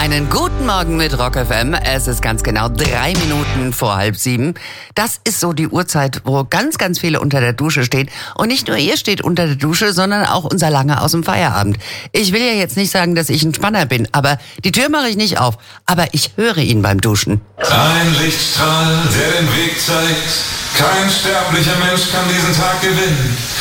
Einen guten Morgen mit Rock FM. Es ist ganz genau 3 Minuten vor 6:30. Das ist so die Uhrzeit, wo ganz, ganz viele unter der Dusche stehen. Und nicht nur ihr steht unter der Dusche, sondern auch unser Langer aus dem Feierabend. Ich will ja jetzt nicht sagen, dass ich ein Spanner bin, aber die Tür mache ich nicht auf. Aber ich höre ihn beim Duschen. Ein Lichtstrahl, der den Weg zeigt. Kein sterblicher Mensch kann diesen Tag gewinnen.